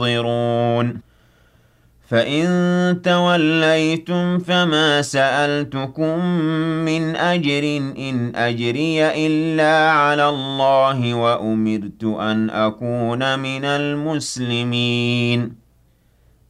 ينظرون فإن توليتم فما سألتكم من أجر إن أجري إلا على الله وأمرت أن أكون من المسلمين